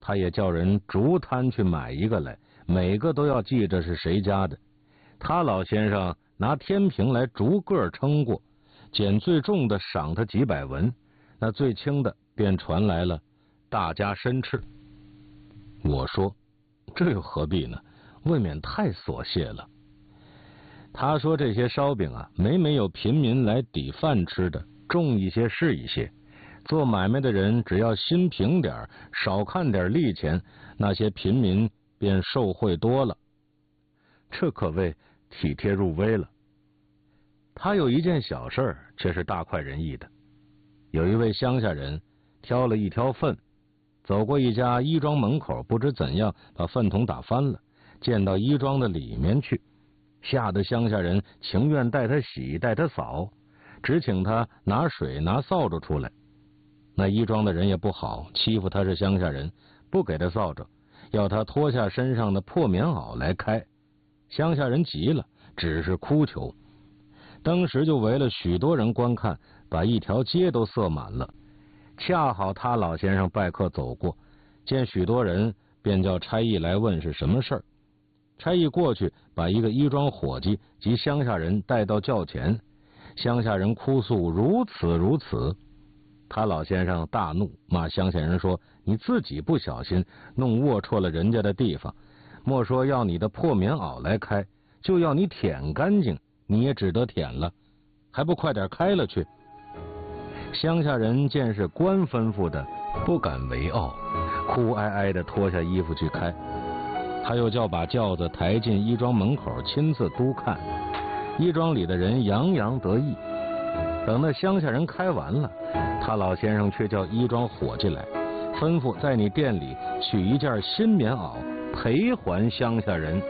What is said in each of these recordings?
他也叫人逐摊去买一个来，每个都要记着是谁家的。他老先生拿天平来逐个称过，捡最重的赏他几百文，那最轻的便传来了大家申斥。我说这又何必呢，未免太琐屑了。他说这些烧饼啊，每每有贫民来抵饭吃的，重一些是一些，做买卖的人只要心平点，少看点利钱，那些贫民便受贿多了。这可谓体贴入微了。他有一件小事却是大快人意的。有一位乡下人挑了一挑粪，走过一家衣庄门口，不知怎样把粪桶打翻了，溅到衣庄的里面去，吓得乡下人情愿带他洗带他扫，只请他拿水拿扫帚出来。那衣庄的人也不好，欺负他是乡下人，不给他扫帚，要他脱下身上的破棉袄来开。乡下人急了，只是哭求。当时就围了许多人观看，把一条街都塞满了。恰好他老先生拜客走过，见许多人，便叫差役来问是什么事儿。差役过去，把一个衣庄伙计及乡下人带到轿前。乡下人哭诉如此如此。他老先生大怒，骂乡下人说：“你自己不小心弄龌龊了人家的地方，莫说要你的破棉袄来开，就要你舔干净，你也只得舔了，还不快点开了去。”乡下人见是官吩咐的，不敢为傲，哭哀哀的脱下衣服去开。他又叫把轿子抬进衣庄门口，亲自督看。衣庄里的人洋洋得意。等那乡下人开完了，他老先生却叫衣庄伙计来，吩咐在你店里取一件新棉袄赔还乡下人。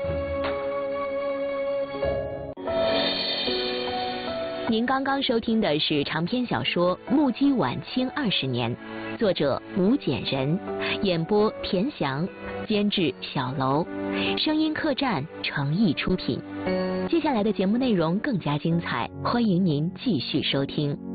您刚刚收听的是长篇小说《目击晚清20年》，作者吴简人，演播田翔，监制小楼，声音客栈诚意出品。接下来的节目内容更加精彩，欢迎您继续收听。